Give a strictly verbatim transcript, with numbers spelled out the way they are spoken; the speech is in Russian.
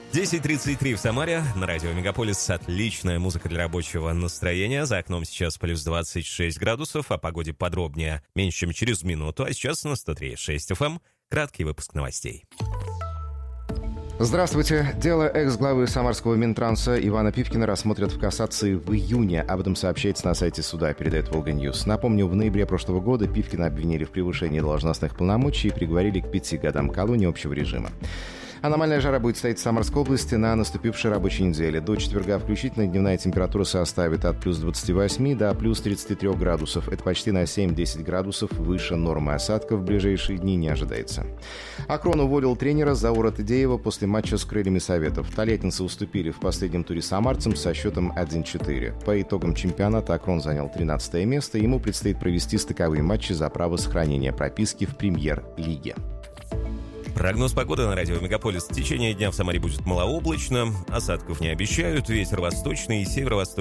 десять тридцать три в Самаре, на радио Мегаполис. Отличная музыка для рабочего настроения. За окном сейчас плюс двадцать шесть градусов, о погоде подробнее меньше, чем через минуту. А сейчас на сто три и шесть эф эм краткий выпуск новостей. Здравствуйте. Дело экс-главы самарского Минтранса Ивана Пивкина рассмотрят в кассации в июне. Об этом сообщается на сайте суда, передает Волга-Ньюс. Напомню, в ноябре прошлого года Пивкина обвинили в превышении должностных полномочий и приговорили к пяти годам колонии общего режима. Аномальная жара будет стоять в Самарской области на наступившей рабочей неделе. До четверга включительно дневная температура составит от плюс двадцати восьми до плюс тридцати трёх градусов. Это почти на семь-десять градусов выше нормы. Осадков в ближайшие дни не ожидается. Акрон уволил тренера Заура Тыдеева после матча с крыльями Советов. Тольяттинцы уступили в последнем туре самарцам со счетом один-четыре. По итогам чемпионата Акрон занял тринадцатое место. Ему предстоит провести стыковые матчи за право сохранения прописки в премьер-лиге. Прогноз погоды на радио Мегаполис. В течение дня в Самаре будет малооблачно, осадков не обещают, ветер восточный и северо-восточный.